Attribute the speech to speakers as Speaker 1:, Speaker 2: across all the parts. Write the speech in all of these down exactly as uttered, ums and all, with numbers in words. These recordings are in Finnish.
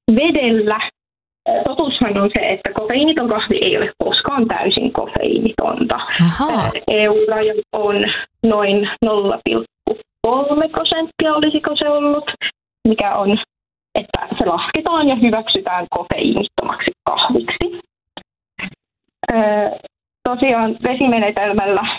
Speaker 1: vedellä. Totuushan on se, että kofeiiniton kahvi ei ole koskaan täysin kofeiinitonta.
Speaker 2: Ahaa.
Speaker 1: E U-raja on noin nolla pilkku kolme prosenttia, olisiko se ollut, mikä on, että se lasketaan ja hyväksytään kofeiinittomaksi kahviksi. Öö, tosiaan vesimenetelmällä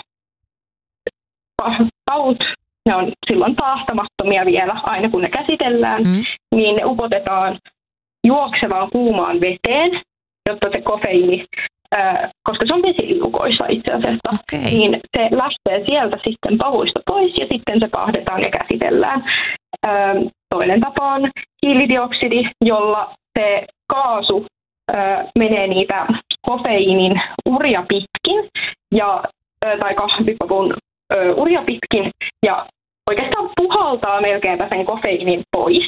Speaker 1: pavut, ne on silloin paahtamattomia vielä, aina kun ne käsitellään, mm. niin ne upotetaan juoksevaan kuumaan veteen, jotta se kofeiini, ää, koska se on vesiliukoissa itse asiassa, okay. niin se lähtee sieltä sitten pavuista pois ja sitten se paahdetaan ja käsitellään. Ää, toinen tapa on hiilidioksidi, jolla se kaasu ää, menee niitä kofeiinin uria pitkin ja, ää, tai kahvipavun ää, uria pitkin ja oikeastaan puhaltaa melkeinpä sen kofeiinin pois.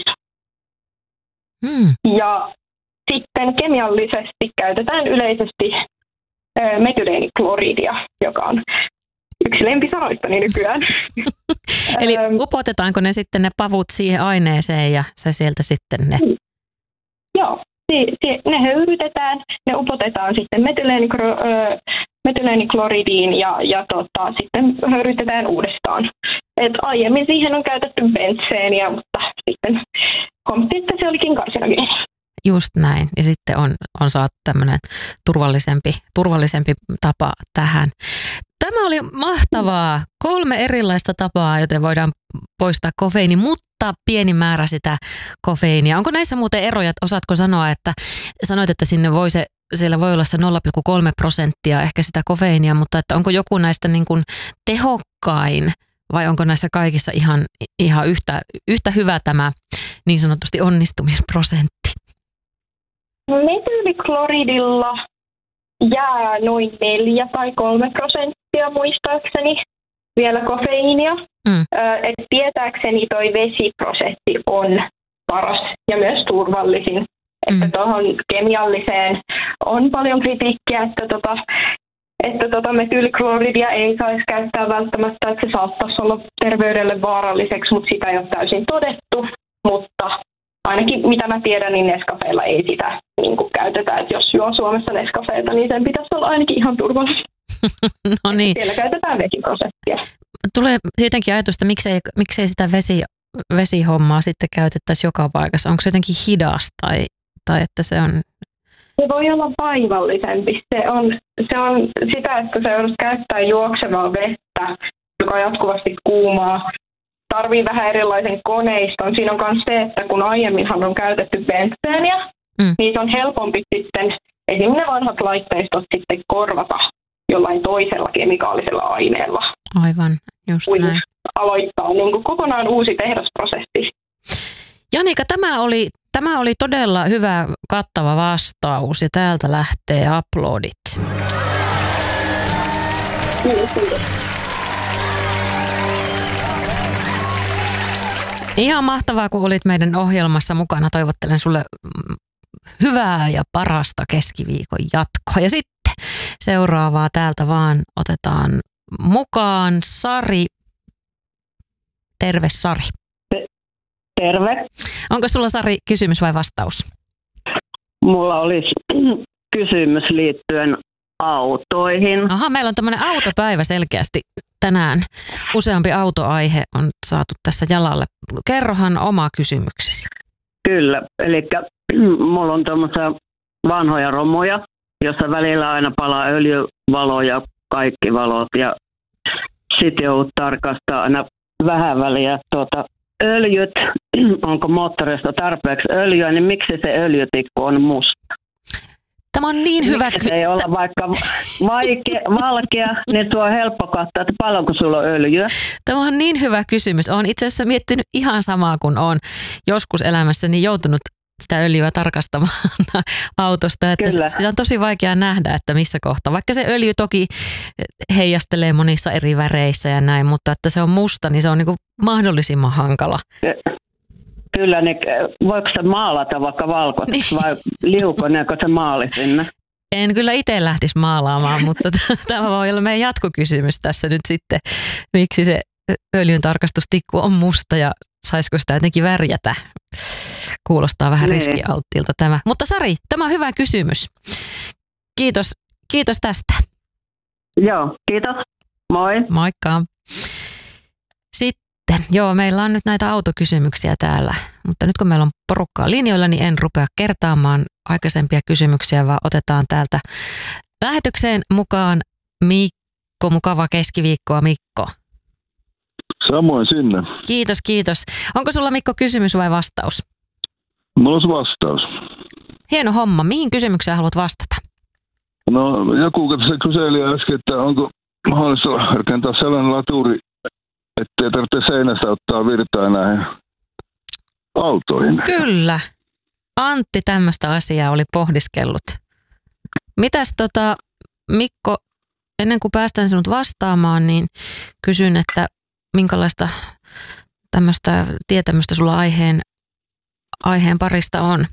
Speaker 2: Hmm.
Speaker 1: Ja sitten kemiallisesti käytetään yleisesti metyleeniklooridia, joka on yksi lempisanoistani nykyään.
Speaker 2: Eli upotetaanko ne sitten ne pavut siihen aineeseen ja se sieltä sitten ne?
Speaker 1: Hmm. Joo, ne höyrytetään, ne upotetaan sitten metyleeniklo- metyleeniklooridiin ja, ja tota, sitten höyrytetään uudestaan. Et aiemmin siihen on käytetty bentseeniä, mutta sitten huomattiin, että se olikin karsinogeeni.
Speaker 2: Just näin. Ja sitten on, on saatu tämmöinen turvallisempi, turvallisempi tapa tähän. Tämä oli mahtavaa. Kolme erilaista tapaa, joten voidaan poistaa kofeiini, mutta pieni määrä sitä kofeiinia. Onko näissä muuten eroja? Osaatko sanoa, että sanoit, että sinne voi se, siellä voi olla se nolla pilkku kolme prosenttia ehkä sitä kofeiinia, mutta että onko joku näistä niin kuin tehokkain vai onko näissä kaikissa ihan, ihan yhtä, yhtä hyvä tämä niin sanotusti onnistumisprosentti?
Speaker 1: Metyylikloridilla jää noin neljä tai kolme prosenttia muistaakseni vielä kofeiinia. Mm. Et tietääkseni toi vesiprosentti on paras ja myös turvallisin. Mm. Että tuohon kemialliseen on paljon kritiikkiä, että, tota, että tota metyylikloridia ei saisi käyttää välttämättä, että se saattaisi olla terveydelle vaaralliseksi, mutta sitä ei ole täysin todettu. Mutta ainakin mitä mä tiedän, niin Nescafeilla ei sitä niin kuin käytetä. Että jos juo Suomessa Nescafeita, niin sen pitäisi olla ainakin ihan turvallista.
Speaker 2: No niin.
Speaker 1: Siellä käytetään vesiprosenttia.
Speaker 2: Tulee jotenkin ajatusta, miksei, miksei sitä vesi, vesihommaa sitten käytettäisi joka paikassa. Onko se jotenkin hidas tai, tai että se on...
Speaker 1: Se voi olla vaivallisempi. Se on, se on sitä, että se joudut käyttää juoksevaa vettä, joka jatkuvasti kuumaa. Tarvii vähän erilaisen koneiston. Siinä on myös se, että kun aiemminhan on käytetty bentseeniä, mm. niin se on helpompi sitten esimerkiksi ne vanhat laitteistot sitten korvata jollain toisella kemikaalisella aineella.
Speaker 2: Aivan, just näin.
Speaker 1: Aloittaa niin kuin kokonaan uusi tehdasprosessi.
Speaker 2: Janika, tämä oli, tämä oli todella hyvä kattava vastaus ja täältä lähtee aplodit.
Speaker 1: Kiitos.
Speaker 2: Ihan mahtavaa, kun olit meidän ohjelmassa mukana. Toivottelen sulle hyvää ja parasta keskiviikon jatkoa. Ja sitten seuraavaa täältä vaan otetaan mukaan Sari. Terve Sari.
Speaker 3: Terve.
Speaker 2: Onko sulla Sari kysymys vai vastaus?
Speaker 3: Mulla olisi kysymys liittyen autoihin.
Speaker 2: Aha, meillä on tämmöinen autopäivä selkeästi tänään. Useampi autoaihe on saatu tässä jalalle. Kerrohan oma kysymyksesi.
Speaker 3: Kyllä, eli mulla on tuommoisia vanhoja romuja, jossa välillä aina palaa öljyvalo ja kaikki valot. Ja sitten joudut tarkastaa aina vähän väliä tuota, öljyt, onko moottorista tarpeeksi öljyä, niin miksi se öljytikku on musta?
Speaker 2: Tämä on niin hyvä
Speaker 3: kysymys. Ei olla vaikka vaikea, valkea, niin tuo on helppo katsoa, että paljonko sulla on öljyä.
Speaker 2: Tämä on niin hyvä kysymys. Olen itse asiassa miettinyt ihan samaa, kun olen joskus elämässäni joutunut sitä öljyä tarkastamaan autosta. Että sitä on tosi vaikea nähdä, että missä kohtaa. Vaikka se öljy toki heijastelee monissa eri väreissä ja näin, mutta että se on musta, niin se on niin kuin mahdollisimman hankala.
Speaker 3: Kyllä, niin voiko se maalata vaikka valkoiseksi vai liukoneeko se maali sinne?
Speaker 2: En kyllä itse lähtisi maalaamaan, mutta tämä voi olla meidän jatkokysymys tässä nyt sitten, miksi se öljyn tarkastustikku on musta ja saisiko sitä jotenkin värjätä. Kuulostaa vähän
Speaker 3: Niin.
Speaker 2: riskialttiilta tämä. Mutta Sari, tämä on hyvä kysymys. Kiitos, kiitos tästä.
Speaker 3: Joo, kiitos. Moi.
Speaker 2: Moikka. Sitten, joo, meillä on nyt näitä autokysymyksiä täällä, mutta nyt kun meillä on porukkaa linjoilla, niin en rupea kertaamaan aikaisempia kysymyksiä, vaan otetaan täältä lähetykseen mukaan Mikko. Mukavaa keskiviikkoa, Mikko.
Speaker 4: Samoin sinne.
Speaker 2: Kiitos, kiitos. Onko sulla, Mikko, kysymys vai vastaus?
Speaker 4: Mulla olisi vastaus.
Speaker 2: Hieno homma. Mihin kysymykseen haluat vastata?
Speaker 4: No, joku tässä kyseli äsken, että onko mahdollista rakentaa sellainen laturi, ettei tarvitse seinästä ottaa virtaa näihin autoihin.
Speaker 2: Kyllä. Antti tämmöistä asiaa oli pohdiskellut. Mitäs tota, Mikko, ennen kuin päästään sinut vastaamaan, niin kysyn, että minkälaista tämmöistä tietämystä sulla aiheen, aiheen parista on?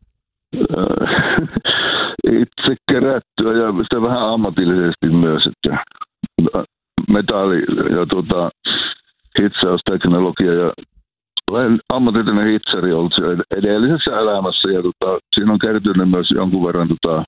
Speaker 4: Itse kerättyä ja sitä vähän ammatillisesti myös, että metalli ja tuota, hitsausteknologia ja olen ammatillinen hitsari ollut edellisessä elämässä ja tuota, siinä on kertynyt myös jonkun verran tuota,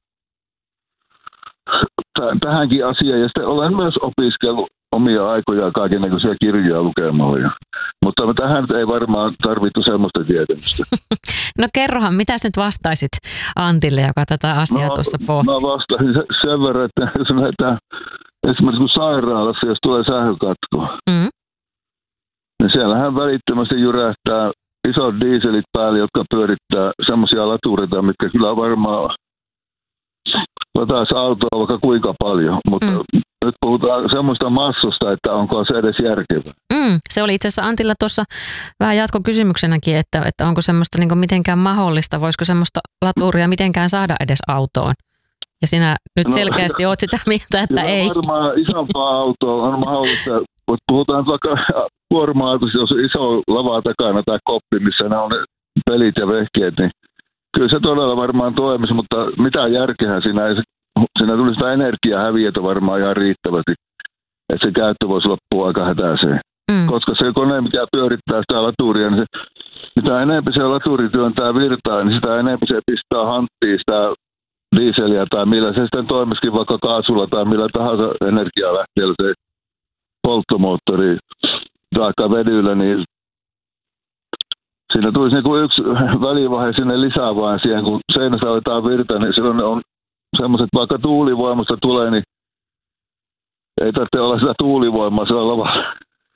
Speaker 4: tähänkin asiaan ja sitten olen myös opiskellut omia aikoja kaikennäköisiä kirjoja lukemalla. Mutta tähän ei varmaan tarvittu semmoista tietämystä.
Speaker 2: No kerrohan, mitä nyt vastaisit Antille, joka tätä asiaa
Speaker 4: no,
Speaker 2: tuossa pohti?
Speaker 4: Mä vastasin sen verran, että jos lähdetään esimerkiksi kun sairaalassa, jos tulee sähkökatko, mm. niin siellähän välittömästi jyrähtää isot dieselit päälle, jotka pyörittää semmoisia latureita, mitkä kyllä varmaan lataisi autoa vaikka kuinka paljon, mutta mm. nyt puhutaan semmoista massosta, että onko se edes järkevää.
Speaker 2: Mm, se oli itse asiassa Antilla tuossa vähän jatkokysymyksenäkin, että, että onko semmoista niin kuin mitenkään mahdollista, voisiko semmoista laturia mitenkään saada edes autoon. Ja sinä nyt
Speaker 4: no,
Speaker 2: selkeästi oot sitä mieltä, että ei.
Speaker 4: Varmaan isompaa autoa on mahdollista, mutta puhutaan vaikka kuorma-autosta, jos on iso lava takana tai koppi, missä nämä on ne pelit ja vehkeet, niin kyllä se todella varmaan toimisi, mutta mitään järkeä siinä ei, siinä tuli sitä energiahäviötä varmaan ihan riittävästi, että se käyttö voisi loppua aika hätäiseen. Mm. Koska se kone, mikä pyörittää sitä laturia, niin se, mitä enemmän se laturi työntää virtaa, niin sitä enemmän se pistää hanttiin sitä dieseliä tai millä se sitten toimisikin vaikka kaasulla tai millä tahansa energialähteellä se polttomoottori tai vedyllä, niin siinä tulisi niinku yksi välivaihe sinne lisää vain siihen, kun seinässä aletaan virta, niin silloin on semmoiset, vaikka tuulivoimasta tulee, niin ei tarvitse olla sitä tuulivoimaa, se on lavalla.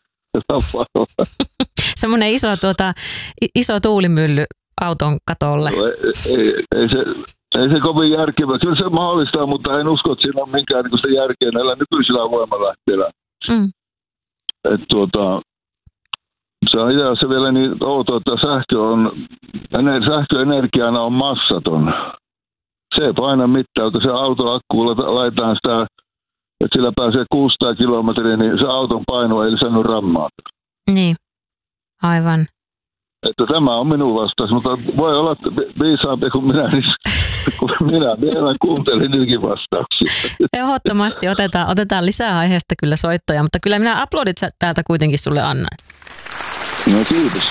Speaker 2: Semmoinen iso, tuota, iso tuulimylly auton katolle.
Speaker 4: No, ei, ei, ei, se, ei se kovin järkevä. Kyllä se mahdollistaa, mutta en usko, että siinä on minkään niin sitä järkeä näillä nykyisillä voimalähteillä. Mm. Että tuota, se on ideassa vielä niin outo, että sähkö on, sähköenergiana on massaton. Se ei paina mitään, kun se autoakkuun laitetaan sitä, että sillä pääsee kuusisataa kilometriä, niin se auton paino ei lisännyt rammaa.
Speaker 2: Niin, aivan.
Speaker 4: Että tämä on minun vastaus, mutta voi olla viisaampi kuin minä, niin kun minä vielä kuuntelin niinkin vastauksia.
Speaker 2: Ehdottomasti otetaan, otetaan lisää aiheesta kyllä soittoja, mutta kyllä minä aplodit täältä kuitenkin sulle annan.
Speaker 4: No kiitos.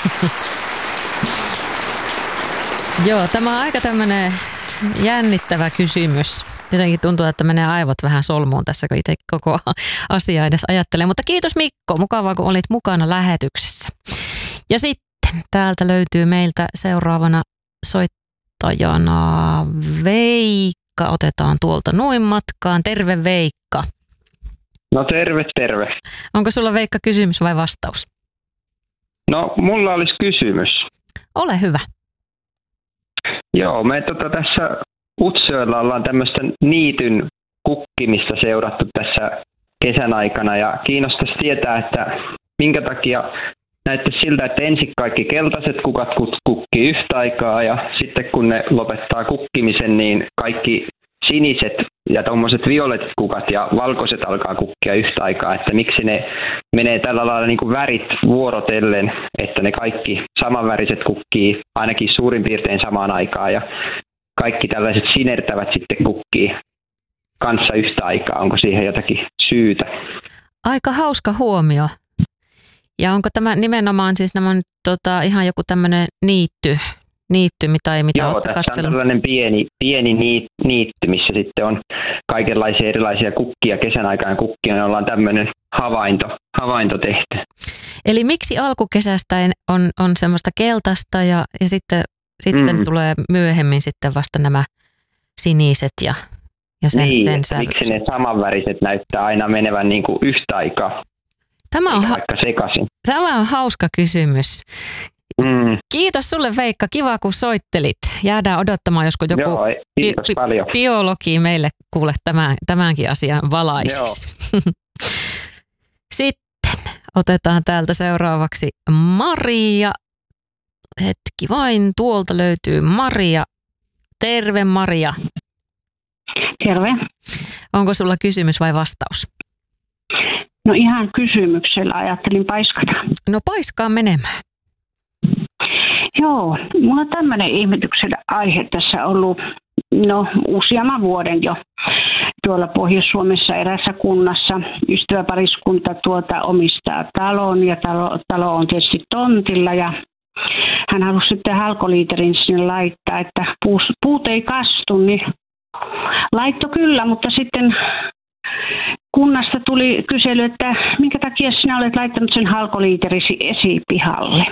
Speaker 2: Joo, tämä on aika tämmöinen jännittävä kysymys. Jotenkin tuntuu, että menee aivot vähän solmuun tässä, kun itse koko asia edes ajattelee. Mutta kiitos Mikko, mukavaa kun olit mukana lähetyksessä. Ja sitten täältä löytyy meiltä seuraavana soittajana Veikka. Otetaan tuolta noin matkaan. Terve Veikka.
Speaker 5: No terve, terve.
Speaker 2: Onko sulla Veikka kysymys vai vastaus?
Speaker 5: No mulla olisi kysymys.
Speaker 2: Ole hyvä.
Speaker 5: Joo, me tota, tässä Utsjoella ollaan tämmöistä niityn kukkimista seurattu tässä kesän aikana ja kiinnostaisi tietää, että minkä takia näyttäisi siltä, että ensin kaikki keltaiset kukat kukkii yhtä aikaa ja sitten kun ne lopettaa kukkimisen, niin kaikki siniset ja tuommoiset violetit kukat ja valkoiset alkaa kukkia yhtä aikaa, että miksi ne menee tällä lailla niin kuin värit vuorotellen, että ne kaikki samanväriset kukkii ainakin suurin piirtein samaan aikaan ja kaikki tällaiset sinertävät sitten kukkii kanssa yhtä aikaa. Onko siihen jotakin syytä?
Speaker 2: Aika hauska huomio. Ja onko tämä nimenomaan siis nämä on, tota, ihan joku tämmöinen niitty, niitty tai mitä
Speaker 5: Joo,
Speaker 2: olette
Speaker 5: tässä
Speaker 2: katsellut?
Speaker 5: on tällainen pieni, pieni niitty, missä sitten on kaikenlaisia erilaisia kukkia, kesän aikana kukkia, joilla on tämmöinen havainto, havainto tehty.
Speaker 2: Eli miksi alkukesästä on, on semmoista keltaista ja, ja sitten, sitten mm. tulee myöhemmin sitten vasta nämä siniset ja, ja sen,
Speaker 5: niin,
Speaker 2: sen
Speaker 5: miksi ne samanväriset näyttää aina menevän niin kuin yhtä aikaa,
Speaker 2: tämä on,
Speaker 5: vaikka sekaisin.
Speaker 2: Tämä on hauska kysymys.
Speaker 5: Mm.
Speaker 2: Kiitos sulle Veikka, kiva kun soittelit. Jäädään odottamaan, josko joku
Speaker 5: Joo, kiitos
Speaker 2: bi-
Speaker 5: paljon.
Speaker 2: biologi meille kuule tämän, tämänkin asian valaisisi. Sitten otetaan täältä seuraavaksi Maria. Hetki vain, tuolta löytyy Maria. Terve Maria.
Speaker 6: Terve.
Speaker 2: Onko sulla kysymys vai vastaus?
Speaker 6: No ihan kysymyksellä ajattelin paiskata.
Speaker 2: No paiskaa menemään.
Speaker 6: Joo, mulla on tämmöinen ihmetyksen aihe tässä ollut no useamman vuoden jo tuolla Pohjois-Suomessa erässä kunnassa. Ystäväpariskunta tuota omistaa talon ja talo, talo on tietysti tontilla ja hän halusi sitten halkoliiterin sinne laittaa, että puus, puut ei kastu, niin laitto kyllä, mutta sitten kunnasta tuli kysely, että minkä takia sinä olet laittanut sen halkoliiterisi esipihalle.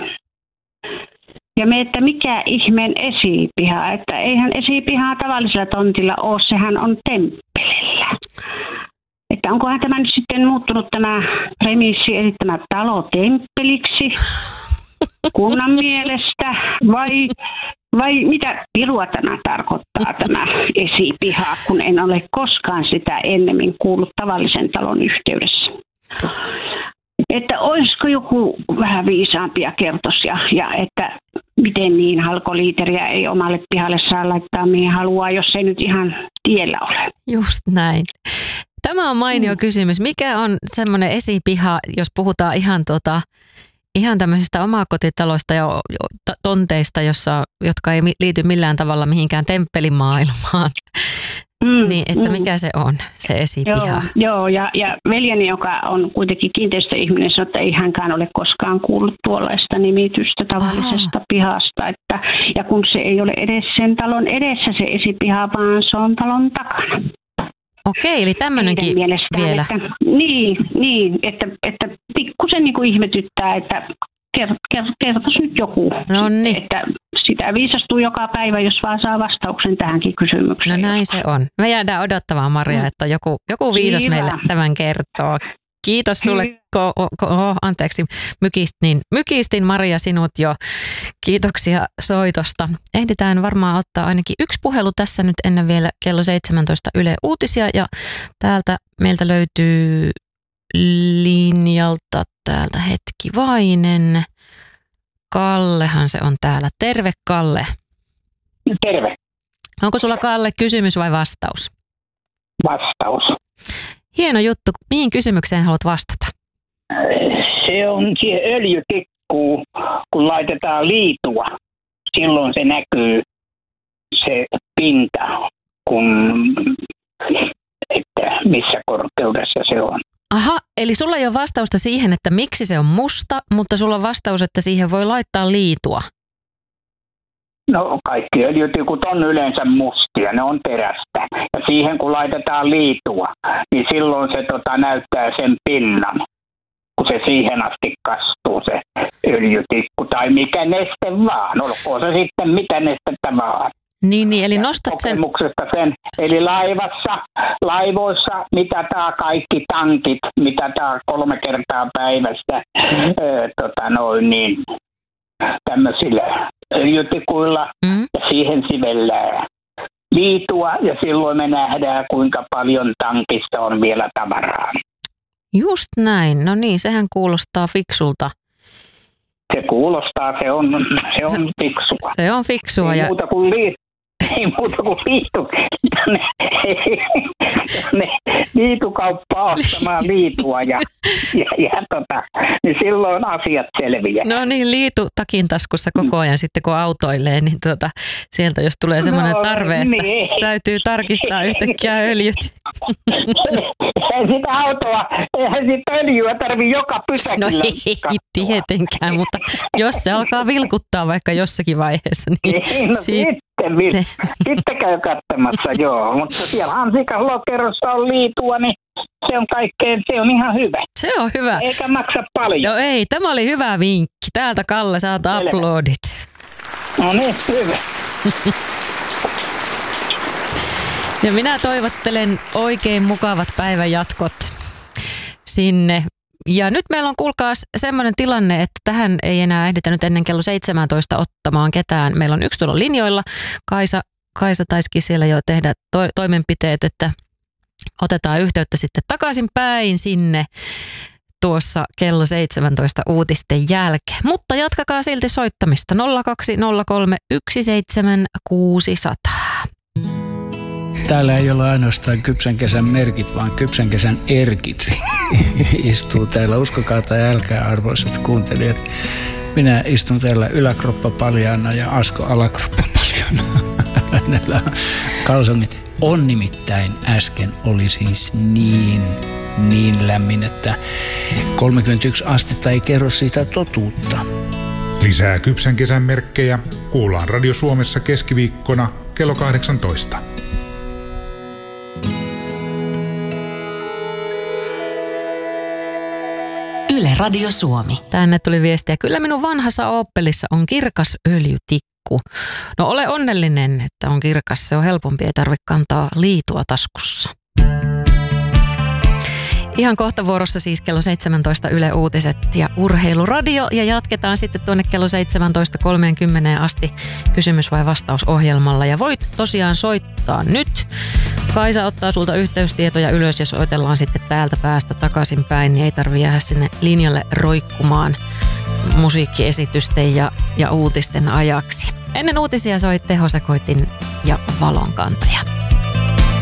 Speaker 6: Ja me, että mikä ihmeen esipiha, että eihän esipihaa tavallisella tontilla ole, sehän on temppelillä. Että onkohan tämä nyt sitten muuttunut tämä premissi, eli tämä talo temppeliksi kunnan mielestä, vai, vai mitä pirua tämä tarkoittaa tämä esipiha, kun en ole koskaan sitä ennemmin kuullut tavallisen talon yhteydessä. Että olisiko joku vähän viisaampi ja kertoisi, ja, ja että miten niin halkoliiteriä ei omalle pihalle saa laittaa mihin haluaa, jos ei nyt ihan tiellä ole.
Speaker 2: Just näin. Tämä on mainio mm. kysymys. Mikä on semmoinen esipiha, jos puhutaan ihan, tota, ihan tämmöisistä omakotitaloista ja tonteista, jossa, jotka ei liity millään tavalla mihinkään temppelimaailmaan? Mm, niin, että mikä mm. se on, se esipiha?
Speaker 6: Joo, joo ja, ja veljeni, joka on kuitenkin kiinteistöihminen, sanoi, että ei hänkään ole koskaan kuullut tuollaista nimitystä tavallisesta Aha. pihasta. Että, ja kun se ei ole edes sen talon edessä se esipiha, vaan se on talon takana.
Speaker 2: Okei, eli tämmöinenkin vielä.
Speaker 6: Että, niin, niin, että, että pikkusen niin kuin ihmetyttää, että kertoisi nyt joku,
Speaker 2: no niin.
Speaker 6: että sitä viisastuu joka päivä, jos vaan saa vastauksen tähänkin kysymykseen.
Speaker 2: No näin se on. Me jäädään odottamaan, Maria, mm. että joku, joku viisas Kiva. meille tämän kertoo. Kiitos sulle, ko, ko, oh, anteeksi, mykistin, mykistin Maria sinut jo. Kiitoksia soitosta. Ehditään varmaan ottaa ainakin yksi puhelu tässä nyt ennen vielä kello seitsemäntoista Yle Uutisia. Ja täältä meiltä löytyy linjalta täältä hetki vainen. Kallehan se on täällä. Terve Kalle.
Speaker 7: Terve.
Speaker 2: Onko sulla Kalle kysymys vai vastaus?
Speaker 7: Vastaus.
Speaker 2: Hieno juttu. Mihin kysymykseen haluat vastata?
Speaker 7: Se on siihen öljytikkuun, kun laitetaan liitua. Silloin se näkyy se pinta, kun, että missä korkeudessa se on.
Speaker 2: Aha, eli sulla ei ole vastausta siihen, että miksi se on musta, mutta sulla on vastaus, että siihen voi laittaa liitua.
Speaker 7: No kaikki öljytikut on yleensä mustia, ne on terästä. Ja siihen kun laitetaan liitua, niin silloin se tota, näyttää sen pinnan, kun se siihen asti kastuu se öljytikku. Tai mikä neste vaan, olkoon se sitten mitä nestettä vaan.
Speaker 2: Niin, niin eli nostat sen...
Speaker 7: sen. Eli laivassa, laivoissa mitataan kaikki tankit, mitataan kolme kertaa päivässä ö, tota noin niin, tämmöisillä öljytikuilla mm. ja siihen sivellään liitua ja silloin me nähdään kuinka paljon tankissa on vielä tavaraa.
Speaker 2: Just näin, no niin, sehän kuulostaa fiksulta.
Speaker 7: Se kuulostaa, se on, se on fiksua.
Speaker 2: Se on fiksua.
Speaker 7: Ei
Speaker 2: ja...
Speaker 7: muuta kuin liit. Ei muuta kuin liitu, tänne, tänne liitukauppaa ostamaan liitua ja, ja, ja tota, niin silloin asiat selviää.
Speaker 2: No niin, liitu takin taskussa koko ajan sitten kun autoilee, niin tota, sieltä jos tulee semmoinen no, tarve, että niin. täytyy tarkistaa yhtäkkiä öljyt.
Speaker 7: eihän sitä autoa, eihän sitä öljyä tarvi joka pysäkillä.
Speaker 2: No ei tietenkään, mutta jos se alkaa vilkuttaa vaikka jossakin vaiheessa, niin...
Speaker 7: niin no
Speaker 2: siitä...
Speaker 7: sitten, sitten käy katsomassa, joo. Mutta siellä Hansikan lokerossa on liitua, niin se on kaikkein, se on ihan hyvä.
Speaker 2: Se on hyvä.
Speaker 7: Eikä maksa paljon.
Speaker 2: No ei, tämä oli hyvä vinkki. Täältä Kalle saat uploadit.
Speaker 7: No niin, hyvä.
Speaker 2: Ja minä toivottelen oikein mukavat päivän jatkot sinne. Ja nyt meillä on, kuulkaas, semmoinen tilanne, että tähän ei enää ehditä nyt ennen kello seitsemäntoista ottamaan ketään. Meillä on yksi tuolla linjoilla. Kaisa, Kaisa taisikin siellä jo tehdä to- toimenpiteet, että otetaan yhteyttä sitten takaisin päin sinne tuossa kello seitsemäntoista uutisten jälkeen. Mutta jatkakaa silti soittamista nolla kaksi nolla kolme yksi seitsemän kuusi nolla nolla.
Speaker 8: Täällä ei ole ainoastaan kypsän kesän merkit, vaan kypsän kesän erkit istuu täällä. Uskokaa tai älkää, arvoisat kuuntelijat. Minä istun täällä yläkroppa paljaana ja Asko alakroppa paljaana. Hänellä on kalsongit. On nimittäin äsken oli siis niin, niin lämmin, että kolmekymmentäyksi astetta ei kerro siitä totuutta.
Speaker 9: Lisää kypsän kesän merkkejä kuullaan Radio Suomessa keskiviikkona kello kahdeksantoista.
Speaker 2: Yle Radio Suomi. Tänne tuli viestiä. Kyllä minun vanhassa Opelissa on kirkas öljytikku. No ole onnellinen, että on kirkas. Se on helpompi, ei tarvitse kantaa liitua taskussa. Ihan kohta vuorossa siis kello seitsemäntoista Yle Uutiset ja Urheiluradio. Ja jatketaan sitten tuonne kello seitsemäntoista kolmekymmentä asti kysymys- vai vastausohjelmalla. Ja voit tosiaan soittaa nyt. Kaisa ottaa sulta yhteystietoja ylös ja soitellaan sitten täältä päästä takaisin päin. Niin ei tarvitse jäädä sinne linjalle roikkumaan musiikkiesitysten ja, ja uutisten ajaksi. Ennen uutisia soi tehosekoitin ja valonkantaja.